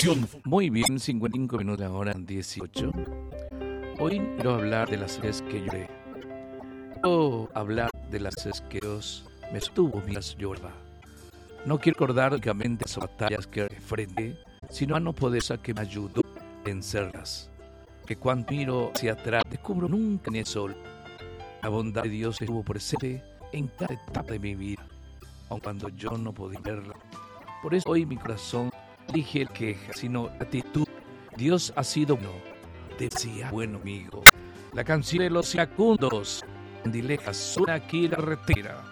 Muy bien, 55 minutos ahora, 18. Hoy quiero hablar de las veces que lloré. Quiero hablar de las veces que Dios me estuvo mientras lloraba. No quiero recordar únicamente las batallas que enfrenté, sino a no poderosa que me ayudó a vencerlas. Que cuando miro hacia atrás, descubro nunca en el sol. La bondad de Dios estuvo presente en cada etapa de mi vida, aun cuando yo no podía verla. Por eso hoy mi corazón elige queja, sino actitud. Dios ha sido bueno, decía bueno amigo. La canción de los iracundos, dilejas, suena aquí la carretera.